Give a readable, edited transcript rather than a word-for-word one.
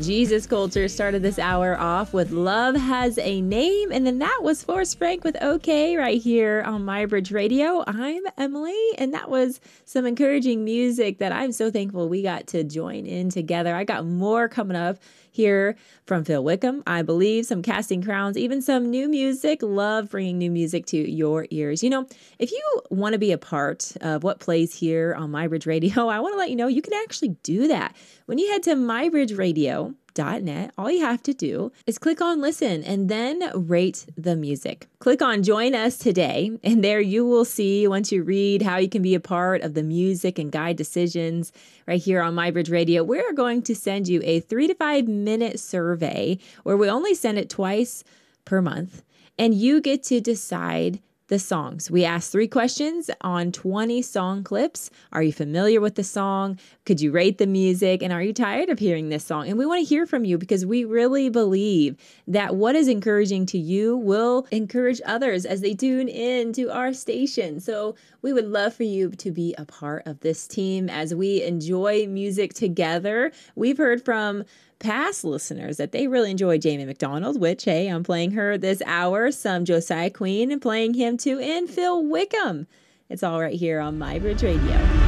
Jesus Culture started this hour off with Love Has a Name, and then that was Forrest Frank with OK right here on MyBridge Radio. I'm Emily, and that was some encouraging music that I'm so thankful we got to join in together. I got more coming up here from Phil Wickham, I believe, some Casting Crowns, even some new music. Love bringing new music to your ears. You know, if you want to be a part of what plays here on MyBridge Radio, I want to let you know you can actually do that. When you head to mybridgeradio.net, all you have to do is click on listen and then rate the music. Click on join us today, and there you will see, once you read, how you can be a part of the music and guide decisions right here on MyBridge Radio. We're going to send you a 3 to 5 minute survey where we only send it twice per month, and you get to decide the songs. We ask 3 questions on 20 song clips. Are you familiar with the song? Could you rate the music? And are you tired of hearing this song? And we want to hear from you because we really believe that what is encouraging to you will encourage others as they tune in to our station. So we would love for you to be a part of this team as we enjoy music together. We've heard from past listeners that they really enjoy Jamie McDonald, which, hey, I'm playing her this hour, some Josiah Queen and playing him too, and Phil Wickham. It's all right here on MyBridge Radio.